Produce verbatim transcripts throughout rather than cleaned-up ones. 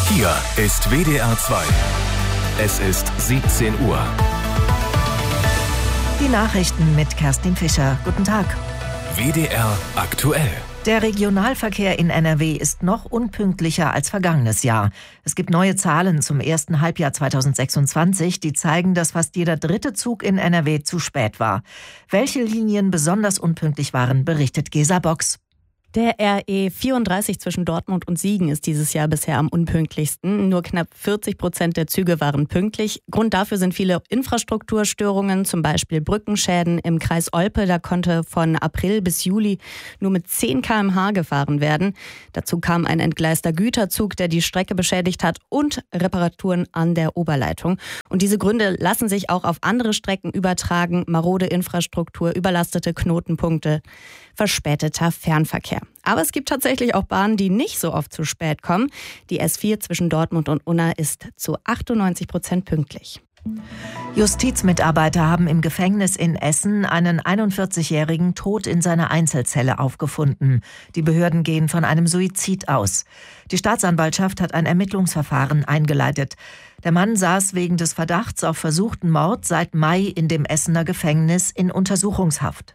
Hier ist W D R zwei. Es ist siebzehn Uhr. Die Nachrichten mit Kerstin Fischer. Guten Tag. W D R aktuell. Der Regionalverkehr in N R W ist noch unpünktlicher als vergangenes Jahr. Es gibt neue Zahlen zum ersten Halbjahr zweitausendsechsundzwanzig, die zeigen, dass fast jeder dritte Zug in N R W zu spät war. Welche Linien besonders unpünktlich waren, berichtet Gesa Box. Der R E vierunddreißig zwischen Dortmund und Siegen ist dieses Jahr bisher am unpünktlichsten. Nur knapp vierzig Prozent der Züge waren pünktlich. Grund dafür sind viele Infrastrukturstörungen, zum Beispiel Brückenschäden im Kreis Olpe. Da konnte von April bis Juli nur mit zehn Kilometer pro Stunde gefahren werden. Dazu kam ein entgleister Güterzug, der die Strecke beschädigt hat, und Reparaturen an der Oberleitung. Und diese Gründe lassen sich auch auf andere Strecken übertragen. Marode Infrastruktur, überlastete Knotenpunkte, verspäteter Fernverkehr. Aber es gibt tatsächlich auch Bahnen, die nicht so oft zu spät kommen. Die S vier zwischen Dortmund und Unna ist zu achtundneunzig Prozent pünktlich. Justizmitarbeiter haben im Gefängnis in Essen einen einundvierzigjährigen tot in seiner Einzelzelle aufgefunden. Die Behörden gehen von einem Suizid aus. Die Staatsanwaltschaft hat ein Ermittlungsverfahren eingeleitet. Der Mann saß wegen des Verdachts auf versuchten Mord seit Mai in dem Essener Gefängnis in Untersuchungshaft.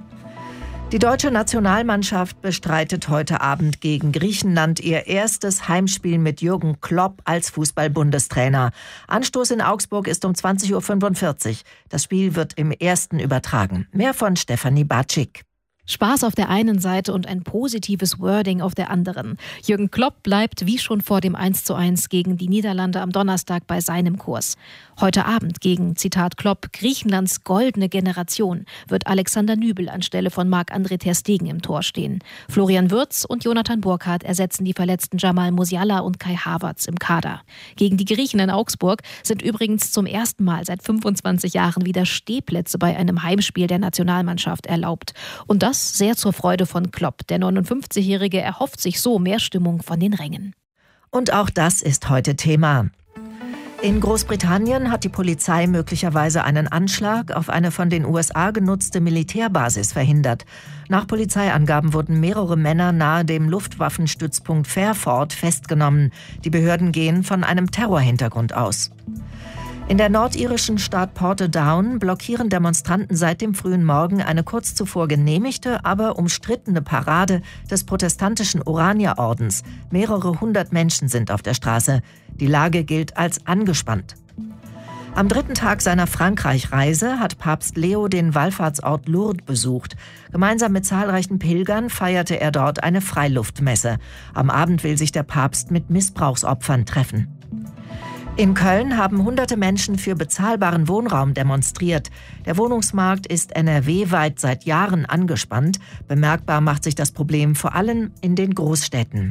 Die deutsche Nationalmannschaft bestreitet heute Abend gegen Griechenland ihr erstes Heimspiel mit Jürgen Klopp als Fußball-Bundestrainer. Anstoß in Augsburg ist um zwanzig Uhr fünfundvierzig. Das Spiel wird im Ersten übertragen. Mehr von Stefanie Batschik. Spaß auf der einen Seite und ein positives Wording auf der anderen. Jürgen Klopp bleibt wie schon vor dem eins zu eins gegen die Niederlande am Donnerstag bei seinem Kurs. Heute Abend gegen, Zitat Klopp, Griechenlands goldene Generation wird Alexander Nübel anstelle von Marc-André ter Stegen im Tor stehen. Florian Wirtz und Jonathan Burkhardt ersetzen die verletzten Jamal Musiala und Kai Havertz im Kader. Gegen die Griechen in Augsburg sind übrigens zum ersten Mal seit fünfundzwanzig Jahren wieder Stehplätze bei einem Heimspiel der Nationalmannschaft erlaubt. Und das sehr zur Freude von Klopp. Der neunundfünfzigjährige erhofft sich so mehr Stimmung von den Rängen. Und auch das ist heute Thema. In Großbritannien hat die Polizei möglicherweise einen Anschlag auf eine von den U S A genutzte Militärbasis verhindert. Nach Polizeiangaben wurden mehrere Männer nahe dem Luftwaffenstützpunkt Fairford festgenommen. Die Behörden gehen von einem Terrorhintergrund aus. In der nordirischen Stadt Portadown blockieren Demonstranten seit dem frühen Morgen eine kurz zuvor genehmigte, aber umstrittene Parade des protestantischen Oranierordens. Mehrere hundert Menschen sind auf der Straße. Die Lage gilt als angespannt. Am dritten Tag seiner Frankreich-Reise hat Papst Leo den Wallfahrtsort Lourdes besucht. Gemeinsam mit zahlreichen Pilgern feierte er dort eine Freiluftmesse. Am Abend will sich der Papst mit Missbrauchsopfern treffen. In Köln haben hunderte Menschen für bezahlbaren Wohnraum demonstriert. Der Wohnungsmarkt ist N R W-weit seit Jahren angespannt. Bemerkbar macht sich das Problem vor allem in den Großstädten.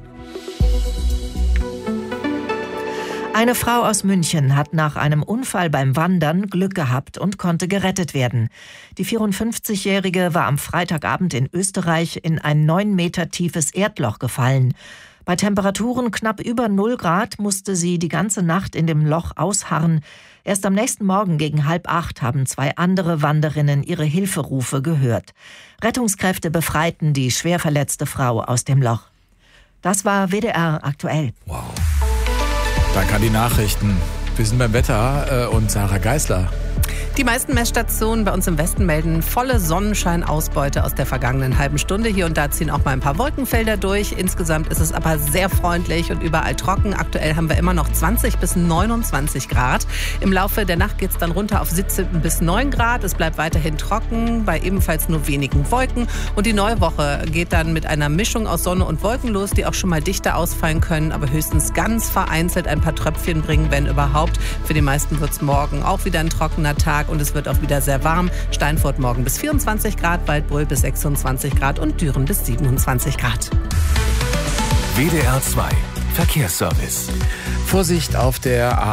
Eine Frau aus München hat nach einem Unfall beim Wandern Glück gehabt und konnte gerettet werden. Die vierundfünfzigjährige war am Freitagabend in Österreich in ein neun Meter tiefes Erdloch gefallen. Bei Temperaturen knapp über null Grad musste sie die ganze Nacht in dem Loch ausharren. Erst am nächsten Morgen gegen halb acht haben zwei andere Wanderinnen ihre Hilferufe gehört. Rettungskräfte befreiten die schwer verletzte Frau aus dem Loch. Das war W D R aktuell. Wow. Danke an die Nachrichten. Wir sind beim Wetter äh, und Sarah Geisler. Die meisten Messstationen bei uns im Westen melden volle Sonnenscheinausbeute aus der vergangenen halben Stunde. Hier und da ziehen auch mal ein paar Wolkenfelder durch. Insgesamt ist es aber sehr freundlich und überall trocken. Aktuell haben wir immer noch zwanzig bis neunundzwanzig Grad. Im Laufe der Nacht geht es dann runter auf siebzehn bis neun Grad. Es bleibt weiterhin trocken, bei ebenfalls nur wenigen Wolken. Und die neue Woche geht dann mit einer Mischung aus Sonne und Wolken los, die auch schon mal dichter ausfallen können, aber höchstens ganz vereinzelt ein paar Tröpfchen bringen, wenn überhaupt. Für die meisten wird es morgen auch wieder ein trockener Tag. Und es wird auch wieder sehr warm. Steinfurt morgen bis vierundzwanzig Grad, Waldbröl bis sechsundzwanzig Grad und Düren bis siebenundzwanzig Grad. W D R zwei Verkehrsservice. Vorsicht auf der A eins.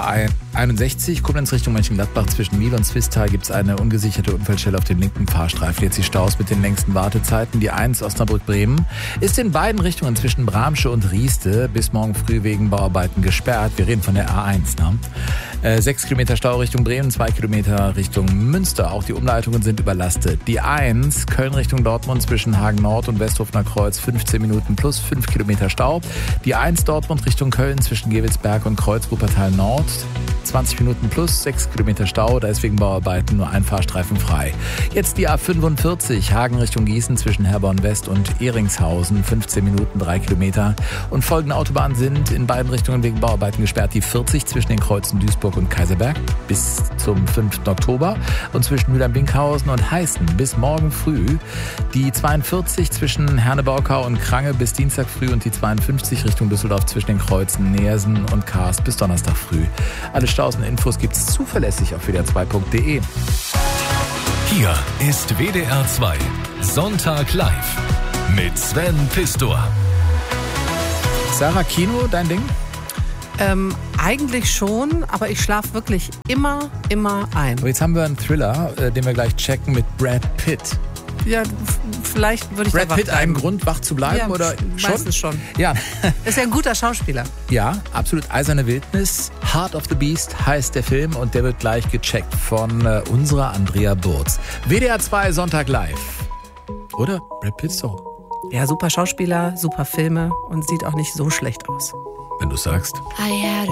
einundsechzig, Koblenz Richtung Mönchengladbach zwischen Miel und Zwistal gibt es eine ungesicherte Unfallstelle auf dem linken Fahrstreifen. Jetzt die Staus mit den längsten Wartezeiten. Die eins Osnabrück-Bremen ist in beiden Richtungen zwischen Bramsche und Rieste bis morgen früh wegen Bauarbeiten gesperrt. Wir reden von der A eins. Ne? Äh, sechs Kilometer Stau Richtung Bremen, zwei Kilometer Richtung Münster. Auch die Umleitungen sind überlastet. Die eins Köln Richtung Dortmund zwischen Hagen Nord und Westhofener Kreuz fünfzehn Minuten plus fünf Kilometer Stau. Die eins Dortmund Richtung Köln zwischen Gewelsberg und Kreuz Wuppertal Nord zwanzig Minuten plus sechs Kilometer Stau. Da ist wegen Bauarbeiten nur ein Fahrstreifen frei. Jetzt die A fünfundvierzig Hagen Richtung Gießen zwischen Herborn West und Ehringshausen fünfzehn Minuten drei Kilometer. Und folgende Autobahnen sind in beiden Richtungen wegen Bauarbeiten gesperrt. Die vierzig zwischen den Kreuzen Duisburg und Kaiserberg bis zum fünften Oktober und zwischen Mülheim-Binkhausen und Heißen bis morgen früh. Die zweiundvierzig zwischen Hernebaukau und Krange bis Dienstag früh und die zweiundfünfzig Richtung Düsseldorf zwischen den Kreuzen Neersen und Karst bis Donnerstag früh. Alle Staus und Infos gibt's zuverlässig auf w d r zwei punkt d e. Hier ist W D R zwei Sonntag live mit Sven Pistor. Sarah, Kino, dein Ding? Ähm, eigentlich schon, aber ich schlafe wirklich immer, immer ein. Aber jetzt haben wir einen Thriller, äh, den wir gleich checken mit Brad Pitt. Ja, f- vielleicht würde ich Brad da wach Pitt bleiben. einen Grund, wach zu bleiben? Ja, oder schon? meistens schon. Ja. Ist ja ein guter Schauspieler. Ja, absolut eiserne Wildnis. Heart of the Beast heißt der Film und der wird gleich gecheckt von äh, unserer Andrea Burz. W D R zwei Sonntag live. Oder? Brad Pitt so. Ja, super Schauspieler, super Filme und sieht auch nicht so schlecht aus. Wenn du sagst. I had